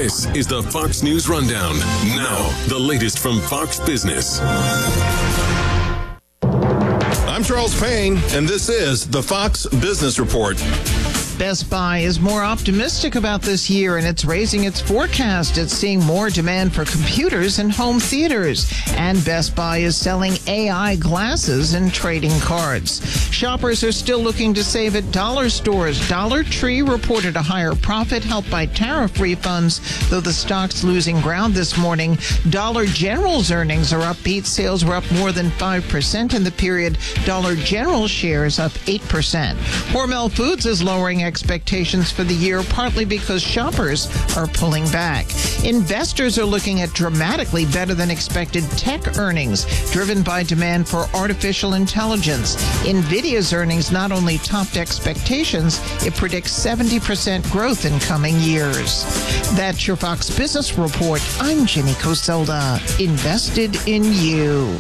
This is the Fox News Rundown. Now, the latest from Fox Business. I'm Charles Payne, and this is the Fox Business Report. Best Buy is more optimistic about this year, and it's raising its forecast. It's seeing more demand for computers and home theaters. And Best Buy is selling AI glasses and trading cards. Shoppers are still looking to save at dollar stores. Dollar Tree reported a higher profit helped by tariff refunds, though the stock's losing ground this morning. Dollar General's earnings are upbeat. Sales were up more than 5% in the period. Dollar General shares up 8%. Hormel Foods is lowering expectations for the year, partly because shoppers are pulling back. Investors are looking at dramatically better than expected tech earnings, driven by demand for artificial intelligence. NVIDIA's earnings not only topped expectations, it predicts 70% growth in coming years. That's your Fox Business Report. I'm Jenny Coselda. Invested in you.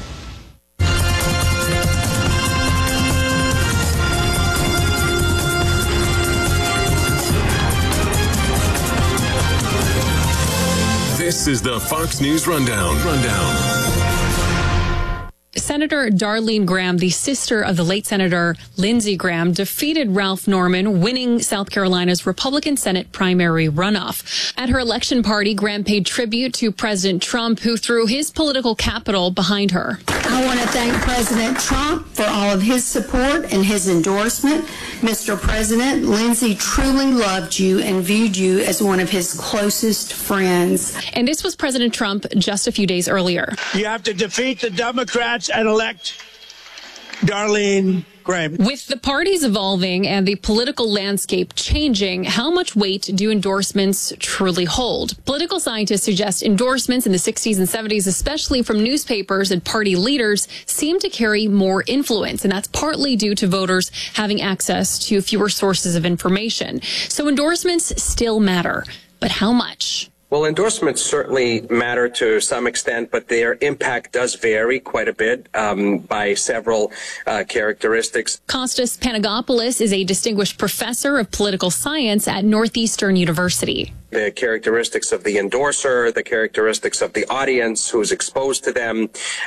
This is the Fox News Rundown. Senator Darlene Graham, the sister of the late Senator Lindsey Graham, defeated Ralph Norman, winning South Carolina's Republican Senate primary runoff. At her election party, Graham paid tribute to President Trump, who threw his political capital behind her. I want to thank President Trump for all of his support and his endorsement. Mr. President, Lindsey truly loved you and viewed you as one of his closest friends. And this was President Trump just a few days earlier. You have to defeat the Democrats and elect Darlene Graham. With the parties evolving and the political landscape changing, how much weight do endorsements truly hold? Political scientists suggest endorsements in the 60s and 70s, especially from newspapers and party leaders, seem to carry more influence. And that's partly due to voters having access to fewer sources of information. So endorsements still matter. But how much? Well, endorsements certainly matter to some extent, but their impact does vary quite a bit by several characteristics. Kostas Panagopoulos is a distinguished professor of political science at Northeastern University. The characteristics of the endorser, the characteristics of the audience who's exposed to them.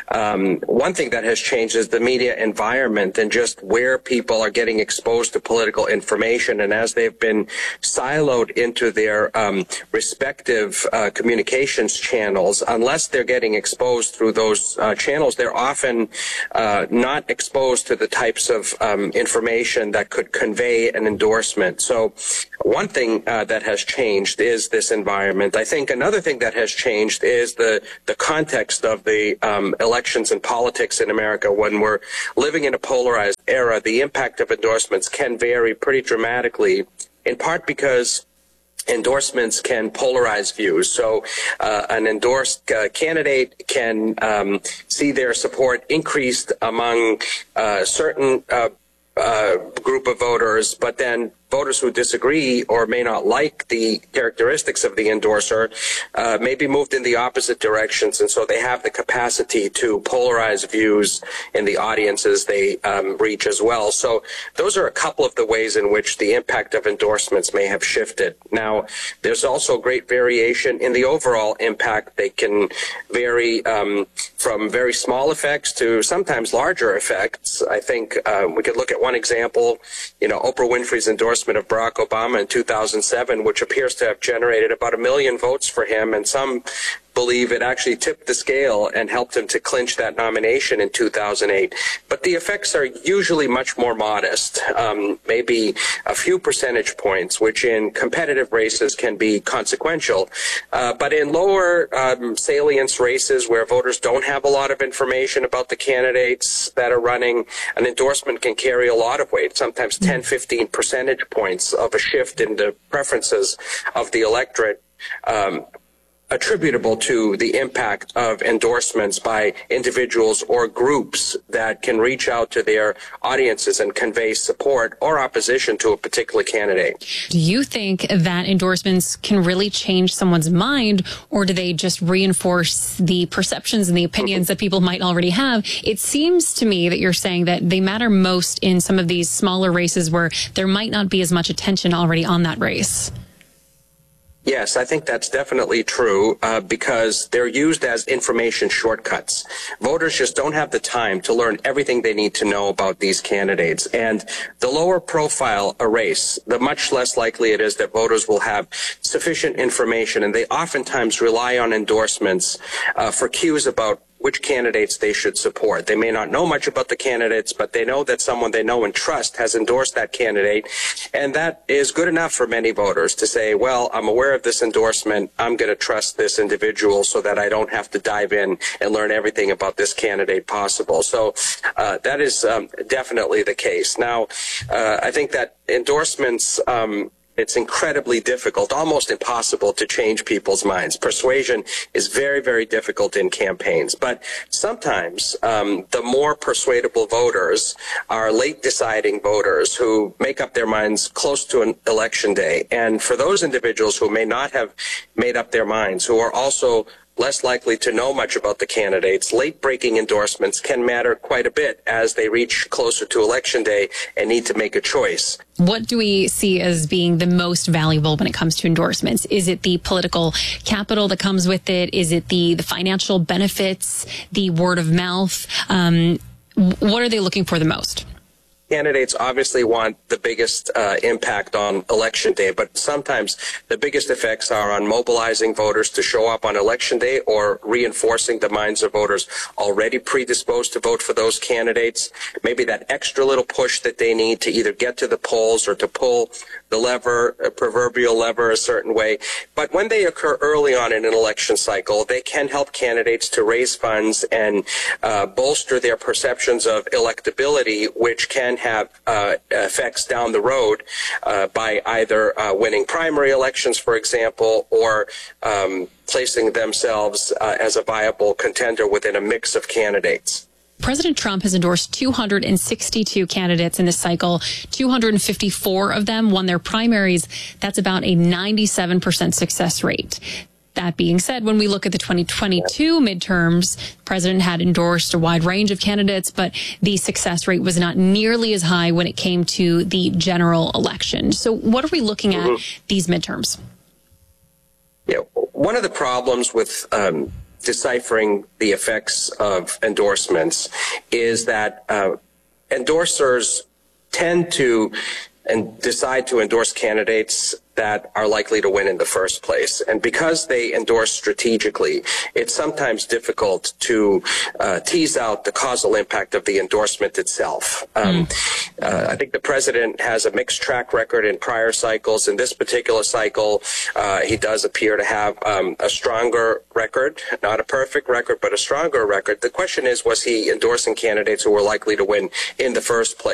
One thing that has changed is the media environment and just where people are getting exposed to political information. And as they've been siloed into their respective communications channels, unless they're getting exposed through those channels, they're often not exposed to the types of information that could convey an endorsement. So one thing that has changed is this environment. I think another thing that has changed is the context of the elections and politics in America. When we're living in a polarized era, the impact of endorsements can vary pretty dramatically, in part because endorsements can polarize views. So an endorsed candidate can see their support increased among certain group of voters, but then voters who disagree or may not like the characteristics of the endorser may be moved in the opposite directions, and so they have the capacity to polarize views in the audiences they reach as well. So those are a couple of the ways in which the impact of endorsements may have shifted. Now, there's also great variation in the overall impact. They can vary from very small effects to sometimes larger effects. I think we could look at one example, Oprah Winfrey's endorsement of Barack Obama in 2007, which appears to have generated about 1 million votes for him, and some believe it actually tipped the scale and helped him to clinch that nomination in 2008. But the effects are usually much more modest, maybe a few percentage points, which in competitive races can be consequential. But in lower salience races where voters don't have a lot of information about the candidates that are running, an endorsement can carry a lot of weight, sometimes 10, 15 percentage points of a shift in the preferences of the electorate. Attributable to the impact of endorsements by individuals or groups that can reach out to their audiences and convey support or opposition to a particular candidate. Do you think that endorsements can really change someone's mind, or do they just reinforce the perceptions and the opinions that people might already have? It seems to me that you're saying that they matter most in some of these smaller races where there might not be as much attention already on that race. Yes, I think that's definitely true because they're used as information shortcuts. Voters just don't have the time to learn everything they need to know about these candidates. And the lower profile a race, the much less likely it is that voters will have sufficient information. And they oftentimes rely on endorsements for cues about which candidates they should support. They may not know much about the candidates, but they know that someone they know and trust has endorsed that candidate. And that is good enough for many voters to say, well, I'm aware of this endorsement. I'm going to trust this individual so that I don't have to dive in and learn everything about this candidate possible. So that is definitely the case. Now, I think that endorsements, it's incredibly difficult, almost impossible to change people's minds. Persuasion is very, very difficult in campaigns. But sometimes the more persuadable voters are late deciding voters who make up their minds close to an election day. And for those individuals who may not have made up their minds, who are also less likely to know much about the candidates, late-breaking endorsements can matter quite a bit as they reach closer to Election Day and need to make a choice. What do we see as being the most valuable when it comes to endorsements? Is it the political capital that comes with it? Is it the financial benefits, the word of mouth? What are they looking for the most? Candidates obviously want the biggest impact on Election Day, but sometimes the biggest effects are on mobilizing voters to show up on Election Day or reinforcing the minds of voters already predisposed to vote for those candidates. Maybe that extra little push that they need to either get to the polls or to pull the lever, a proverbial lever, a certain way. But when they occur early on in an election cycle, they can help candidates to raise funds and bolster their perceptions of electability, which can have effects down the road by either winning primary elections, for example, or placing themselves as a viable contender within a mix of candidates. President Trump has endorsed 262 candidates in this cycle. 254 of them won their primaries. That's about a 97% success rate. That being said, when we look at the 2022 midterms, the president had endorsed a wide range of candidates, but the success rate was not nearly as high when it came to the general election. So what are we looking at these midterms? Yeah, one of the problems with deciphering the effects of endorsements is that endorsers tend to decide to endorse candidates that are likely to win in the first place. And because they endorse strategically, it's sometimes difficult to tease out the causal impact of the endorsement itself. I think the president has a mixed track record in prior cycles. In this particular cycle, he does appear to have a stronger record, not a perfect record, but a stronger record. The question is, was he endorsing candidates who were likely to win in the first place?